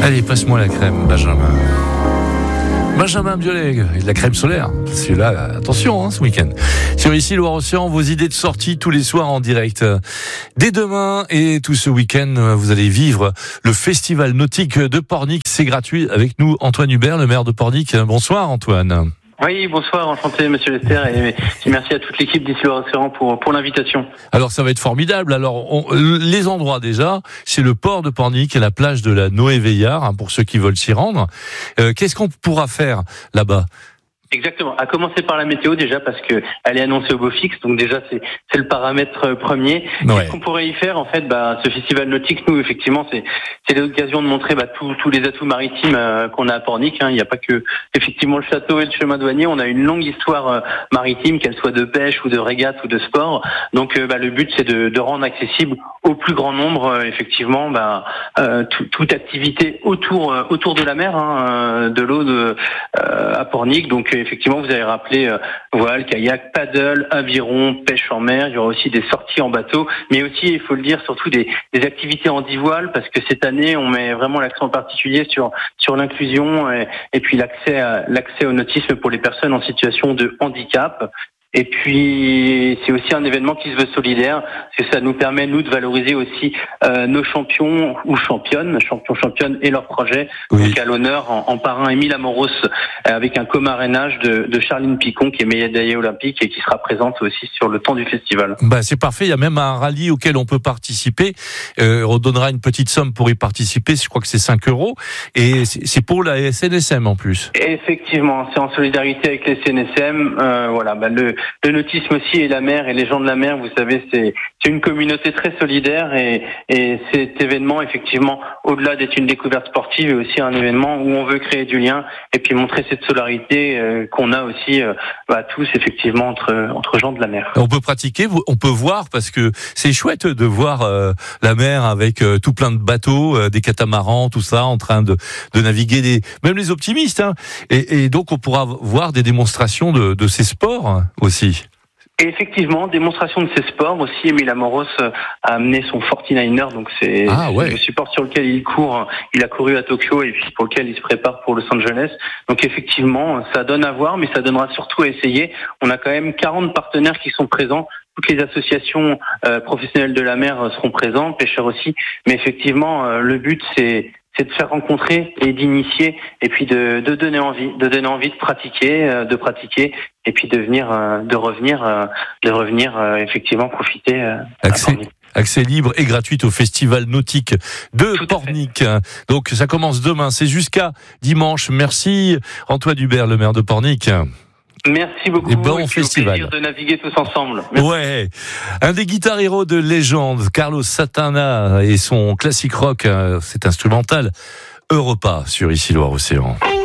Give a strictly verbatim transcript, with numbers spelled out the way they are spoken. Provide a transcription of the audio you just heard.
Allez, passe-moi la crème, Benjamin. Benjamin Biolay, et de la crème solaire. Parce que là, attention, hein, ce week-end. Sur Ici Loire-Océan, vos idées de sortie tous les soirs en direct. Dès demain et tout ce week-end, vous allez vivre le festival nautique de Pornic. C'est gratuit. Avec nous, Antoine Hubert, le maire de Pornic. Bonsoir, Antoine. Oui, bonsoir, enchanté, monsieur Lester, et merci à toute l'équipe d'Ici Loire-Océan pour, pour l'invitation. Alors, ça va être formidable. Alors, on, les endroits déjà, c'est le port de Pornic et la plage de la Noé-Veillard, hein, pour ceux qui veulent s'y rendre. Euh, qu'est-ce qu'on pourra faire là-bas ? Exactement. À commencer par la météo déjà parce que elle est annoncée au beau fixe, donc déjà c'est c'est le paramètre premier. Ouais. Qu'est-ce qu'on pourrait y faire en fait ? Bah ce festival nautique, nous effectivement c'est c'est l'occasion de montrer bah tous tous les atouts maritimes euh, qu'on a à Pornic. Hein. Il n'y a pas que effectivement le château et le chemin douanier. On a une longue histoire euh, maritime, qu'elle soit de pêche ou de régate ou de sport. Donc euh, bah le but c'est de de rendre accessible au plus grand nombre euh, effectivement bah euh, tout, toute activité autour euh, autour de la mer, hein, de l'eau de euh, à Pornic. Donc effectivement, vous avez rappelé euh, voile, kayak, paddle, aviron, pêche en mer. Il y aura aussi des sorties en bateau, mais aussi, il faut le dire, surtout des, des activités en divoile, parce que cette année, on met vraiment l'accent particulier sur sur l'inclusion et, et puis l'accès à, l'accès au nautisme pour les personnes en situation de handicap. Et puis, c'est aussi un événement qui se veut solidaire, parce que ça nous permet, nous, de valoriser aussi euh, nos champions ou championnes, champions, championnes et leurs projets. Oui. Donc, à l'honneur, en, en parrain Émile Amoros, avec un comarrainage de, de Charline Picon, qui est médaillée olympique et qui sera présente aussi sur le temps du festival. Bah, c'est parfait. Il y a même un rallye auquel on peut participer. Euh, on donnera une petite somme pour y participer. Je crois que c'est cinq euros. Et c'est, c'est pour la S N S M en plus. Effectivement, c'est en solidarité avec les S N S M. Euh, voilà, bah, le Le nautisme aussi et la mer et les gens de la mer, vous savez, c'est, c'est une communauté très solidaire et, et cet événement, effectivement, au-delà d'être une découverte sportive, est aussi un événement où on veut créer du lien et puis montrer cette solidarité euh, qu'on a aussi euh, bah, tous, effectivement, entre, entre gens de la mer. On peut pratiquer, on peut voir, parce que c'est chouette de voir euh, la mer avec euh, tout plein de bateaux, euh, des catamarans, tout ça, en train de, de naviguer, des, même les optimistes. Hein, et, et donc, on pourra voir des démonstrations de, de ces sports aussi. Et effectivement, démonstration de ces sports aussi. Émile Amoros a amené son forty-niner, donc c'est, ah, ouais. c'est le support sur lequel il court. Il a couru à Tokyo et puis pour lequel il se prépare pour Los Angeles. Donc effectivement, ça donne à voir, mais ça donnera surtout à essayer. On a quand même quarante partenaires qui sont présents. Toutes les associations euh, professionnelles de la mer seront présentes, pêcheurs aussi. Mais effectivement, euh, le but c'est c'est de faire rencontrer et d'initier et puis de, de donner envie, de donner envie de pratiquer, euh, de pratiquer et puis de venir, euh, de revenir, euh, de revenir euh, effectivement profiter. Euh, accès, accès libre et gratuit au festival nautique de Tout Pornic. Donc ça commence demain, c'est jusqu'à dimanche. Merci Antoine Hubert, le maire de Pornic. Merci beaucoup. Et bon et festival. Au plaisir de naviguer tous ensemble. Merci. Ouais. Un des guitar héros de légende, Carlos Santana et son classique rock, cet instrumental Europa sur Ici Loire-Océan.